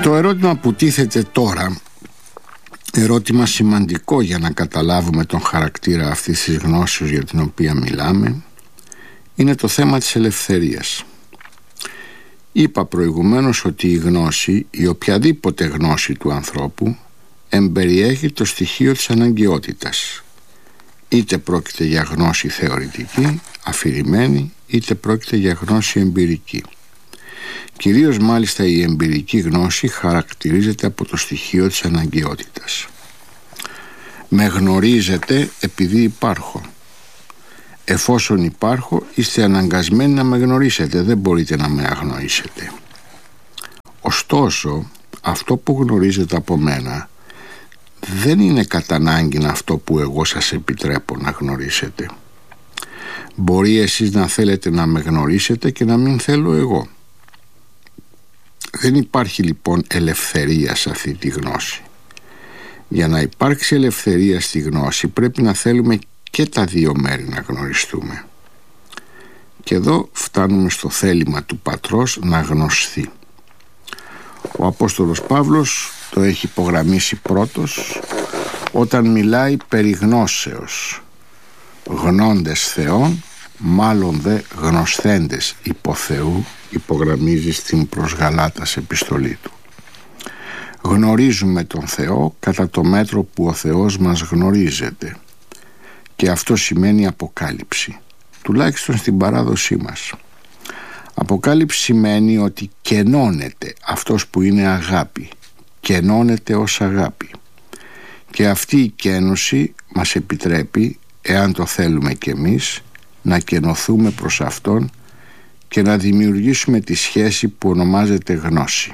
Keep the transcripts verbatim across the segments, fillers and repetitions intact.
Το ερώτημα που τίθεται τώρα, ερώτημα σημαντικό για να καταλάβουμε τον χαρακτήρα αυτής της γνώσης για την οποία μιλάμε, είναι το θέμα της ελευθερίας. Είπα προηγουμένως ότι η γνώση, η οποιαδήποτε γνώση του ανθρώπου, εμπεριέχει το στοιχείο της αναγκαιότητας. Είτε πρόκειται για γνώση θεωρητική, αφηρημένη, είτε πρόκειται για γνώση εμπειρική. Κυρίως μάλιστα η εμπειρική γνώση χαρακτηρίζεται από το στοιχείο της αναγκαιότητας. Με γνωρίζετε επειδή υπάρχω. Εφόσον υπάρχω, είστε αναγκασμένοι να με γνωρίσετε, δεν μπορείτε να με αγνοήσετε. Ωστόσο, αυτό που γνωρίζετε από μένα δεν είναι κατά ανάγκη αυτό που εγώ σας επιτρέπω να γνωρίσετε. Μπορεί εσείς να θέλετε να με γνωρίσετε και να μην θέλω εγώ. Δεν υπάρχει λοιπόν ελευθερία σε αυτή τη γνώση. Για να υπάρξει ελευθερία στη γνώση πρέπει να θέλουμε και τα δύο μέρη να γνωριστούμε. Και εδώ φτάνουμε στο θέλημα του πατρός να γνωστεί. Ο Απόστολος Παύλος το έχει υπογραμμίσει πρώτος όταν μιλάει περί γνώσεως. Γνώντες Θεόν, μάλλον δε γνωσθέντες υπό Θεού, υπογραμμίζει στην προς Γαλάτας επιστολή του. Γνωρίζουμε τον Θεό κατά το μέτρο που ο Θεός μας γνωρίζεται, και αυτό σημαίνει αποκάλυψη, τουλάχιστον στην παράδοσή μας. Αποκάλυψη σημαίνει ότι κενώνεται αυτός που είναι αγάπη, κενώνεται ως αγάπη, και αυτή η κένωση μας επιτρέπει, εάν το θέλουμε κι εμείς, να κενωθούμε προς Αυτόν και να δημιουργήσουμε τη σχέση που ονομάζεται γνώση.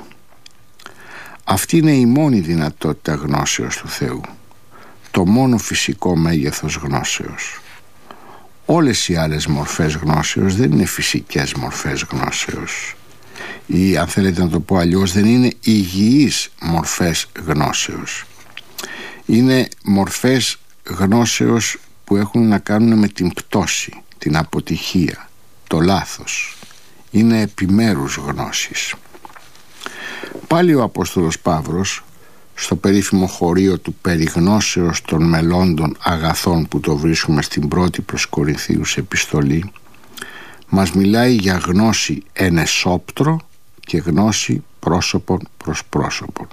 Αυτή είναι η μόνη δυνατότητα γνώσεως του Θεού, το μόνο φυσικό μέγεθος γνώσεως. Όλες οι άλλες μορφές γνώσεως δεν είναι φυσικές μορφές γνώσεως, ή αν θέλετε να το πω αλλιώς, δεν είναι υγιείς μορφές γνώσεως. Είναι μορφές γνώσεως που έχουν να κάνουν με την πτώση, την αποτυχία, το λάθος. Είναι επιμέρους γνώσεις. Πάλι ο Απόστολος Παύλος, στο περίφημο χωρίο του περιγνώσεως των μελλόντων αγαθών που το βρίσκουμε στην πρώτη προς Κορινθίους επιστολή, μας μιλάει για γνώση εν εσώπτρο και γνώση πρόσωπον προς πρόσωπον.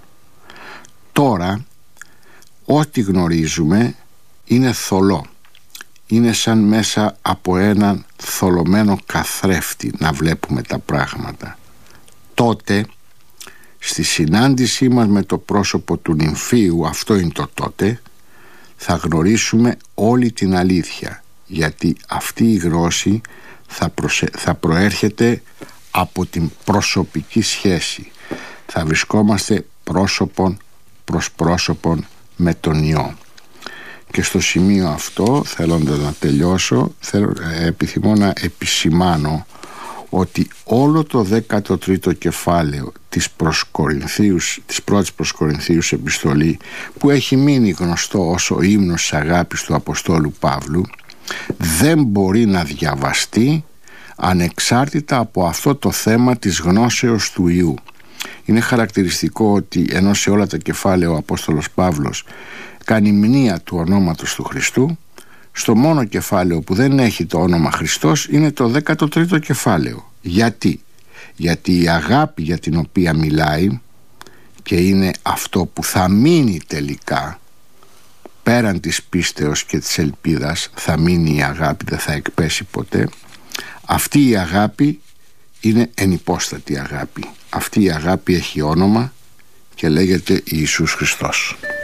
Τώρα ό,τι γνωρίζουμε είναι θολό. Είναι σαν μέσα από έναν θολωμένο καθρέφτη να βλέπουμε τα πράγματα. Τότε, στη συνάντησή μας με το πρόσωπο του νυμφίου, αυτό είναι το τότε, θα γνωρίσουμε όλη την αλήθεια, γιατί αυτή η γνώση θα, προσε... θα προέρχεται από την προσωπική σχέση. Θα βρισκόμαστε πρόσωπον προς πρόσωπον με τον Υιό. Και στο σημείο αυτό, θέλοντας να τελειώσω, θέλω, επιθυμώ να επισημάνω ότι όλο το δέκατο τρίτο κεφάλαιο της, προς Κορινθίους, της πρώτης προς Κορινθίους επιστολή, που έχει μείνει γνωστό ως ο ύμνος της αγάπης του Αποστόλου Παύλου, δεν μπορεί να διαβαστεί ανεξάρτητα από αυτό το θέμα της γνώσεως του Υιού. Είναι χαρακτηριστικό ότι ενώ σε όλα τα κεφάλαια ο Απόστολος Παύλος κάνει μνήα του ονόματος του Χριστού, στο μόνο κεφάλαιο που δεν έχει το όνομα Χριστός είναι το δέκατο τρίτο κεφάλαιο. Γιατί? Γιατί η αγάπη για την οποία μιλάει, και είναι αυτό που θα μείνει τελικά πέραν της πίστεως και της ελπίδας, θα μείνει η αγάπη, δεν θα εκπέσει ποτέ. Αυτή η αγάπη είναι ενυπόστατη αγάπη. Αυτή η αγάπη έχει όνομα και λέγεται Ιησούς Χριστός.